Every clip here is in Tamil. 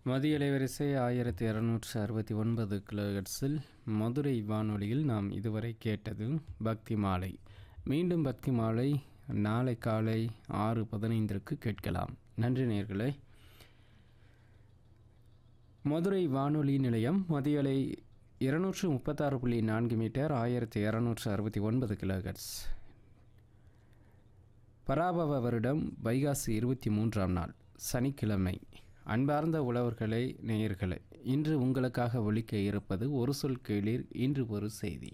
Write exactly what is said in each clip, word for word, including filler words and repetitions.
மதிய அலைவரிசை ஆயிரத்தி இரநூற்று அறுபத்தி ஒன்பது கிலோஹெர்ட்ஸில் மதுரை வானொலியில் நாம் இதுவரை கேட்டது பக்தி மாலை. மீண்டும் பக்தி மாலை நாளை காலை ஆறு பதினைந்திற்கு கேட்கலாம். நன்றி நேயர்களே. மதுரை வானொலி நிலையம் மதியலை இருநூற்று முப்பத்தாறு புள்ளி நான்கு மீட்டர் ஆயிரத்தி இரநூற்று அறுபத்தி ஒன்பது கிலோஹெர்ட்ஸ். பராபவ வருடம் வைகாசி இருபத்தி மூன்றாம் நாள் சனிக்கிழமை. அன்பார்ந்த உழவர்களே, நேயர்களே, இன்று உங்களுக்காக ஒலிக்க இருப்பது ஒரு சொல் கேளீர், இன்று ஒரு செய்தி.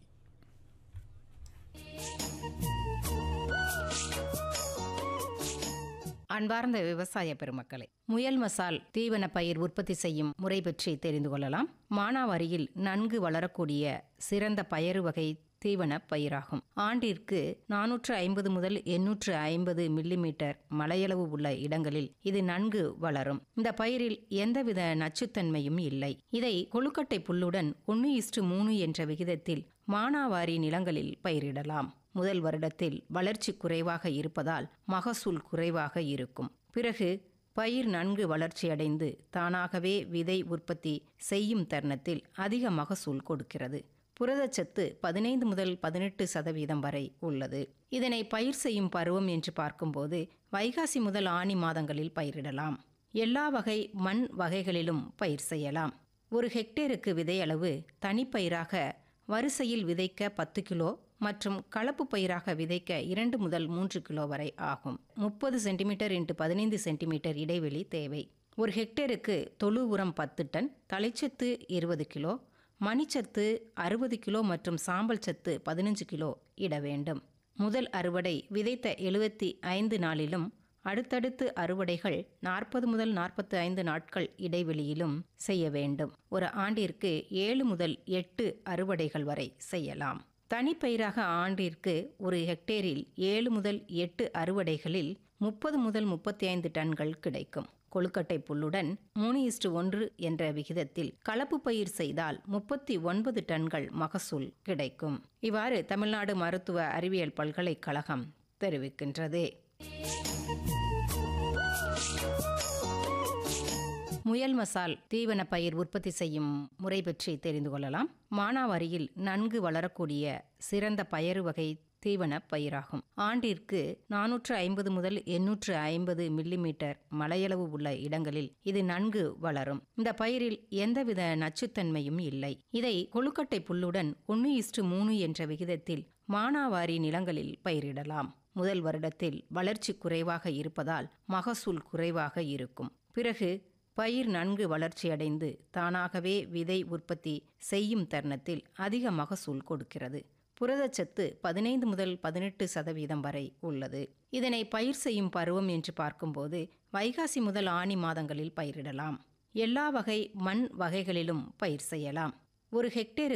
அன்பார்ந்த விவசாய பெருமக்களே, முயல் மசால் தீவன பயிர் உற்பத்தி செய்யும் முறை பற்றி தெரிந்து கொள்ளலாம். மானாவாரியில் நன்கு வளரக்கூடிய சிறந்த பயறு வகை தீவன பயிராகும். ஆண்டிற்கு நானூற்று ஐம்பது முதல் எண்ணூற்று ஐம்பது மில்லிமீட்டர் மழையளவு உள்ள இடங்களில் இது நன்கு வளரும். இந்த பயிரில் எந்தவித நச்சுத்தன்மையும் இல்லை. இதை கொழுக்கட்டை புல்லுடன் ஒன்று இஸ்டு மூணு என்ற விகிதத்தில் மானாவாரி நிலங்களில் பயிரிடலாம். முதல் வருடத்தில் வளர்ச்சி குறைவாக இருப்பதால் மகசூல் குறைவாக இருக்கும். பிறகு பயிர் நன்கு வளர்ச்சியடைந்து தானாகவே விதை உற்பத்தி செய்யும் தருணத்தில் அதிக மகசூல் கொடுக்கிறது. புரதச்சத்து பதினைந்து முதல் பதினெட்டு சதவீதம் வரை உள்ளது. இதனை பயிர் செய்யும் பருவம் என்று பார்க்கும்போது வைகாசி முதல் ஆனி மாதங்களில் பயிரிடலாம். எல்லா வகை மண் வகைகளிலும் பயிர் செய்யலாம். ஒரு ஹெக்டேருக்கு விதையளவு தனிப்பயிராக வரிசையில் விதைக்க பத்து கிலோ மற்றும் கலப்பு பயிராக விதைக்க இரண்டு முதல் மூன்று கிலோ வரை ஆகும். முப்பது சென்டிமீட்டர் இன்ட்டு பதினைந்து சென்டிமீட்டர் இடைவெளி தேவை. ஒரு ஹெக்டேருக்கு தொழு உரம் பத்து டன், தலைச்சத்து இருபது கிலோ, மணிச்சத்து அறுபது கிலோ மற்றும் சாம்பல் சத்து பதினஞ்சு கிலோ இட வேண்டும். முதல் அறுவடை விதைத்த எழுபத்தி ஐந்து நாளிலும் அடுத்தடுத்து அறுவடைகள் நாற்பது முதல் நாற்பத்தி ஐந்து நாட்கள் இடைவெளியிலும் செய்ய வேண்டும். ஒரு ஆண்டிற்கு ஏழு முதல் எட்டு அறுவடைகள் வரை செய்யலாம். தனிப்பயிராக ஆண்டிற்கு ஒரு ஹெக்டேரில் ஏழு முதல் எட்டு அறுவடைகளில் முப்பது முதல் முப்பத்தி ஐந்து டன்கள் கிடைக்கும். கொழுக்கட்டை புல்லுடன் மூணு இஸ்டு ஒன்று என்ற விகிதத்தில் கலப்பு பயிர் செய்தால் முப்பத்தி ஒன்பது டன்கள் மகசூல் கிடைக்கும். இவ்வாறு தமிழ்நாடு மருத்துவ அறிவியல் பல்கலைக்கழகம் தெரிவிக்கின்றது. முயல் மசால் தீவன பயிர் உற்பத்தி செய்யும் முறை பற்றி தெரிந்து கொள்ளலாம். மானாவாரியில் நன்கு வளரக்கூடிய சிறந்த பயறு வகை தீவன பயிராகும். ஆண்டிற்கு நானூற்று ஐம்பது முதல் எண்ணூற்று ஐம்பது மில்லிமீட்டர் மழையளவு உள்ள இடங்களில் இது நன்கு வளரும். இந்த பயிரில் எந்தவித நச்சுத்தன்மையும் இல்லை. இதை கொழுக்கட்டை புல்லுடன் ஒன்று இஸ்டு மூணு என்ற விகிதத்தில் மானாவாரி நிலங்களில் பயிரிடலாம். முதல் வருடத்தில் வளர்ச்சி குறைவாக இருப்பதால் மகசூல் குறைவாக இருக்கும். பிறகு பயிர் நன்கு வளர்ச்சியடைந்து தானாகவே விதை உற்பத்தி செய்யும் தருணத்தில் அதிக மகசூல் கொடுக்கிறது. புரதச்சத்து பதினைந்து முதல் பதினெட்டு சதவீதம் வரை உள்ளது. இதனை பயிர் செய்யும் பருவம் என்று பார்க்கும்போது வைகாசி முதல் ஆனி மாதங்களில் பயிரிடலாம். எல்லா வகை மண் வகைகளிலும் பயிர் செய்யலாம். ஒரு ஹெக்டேருக்கு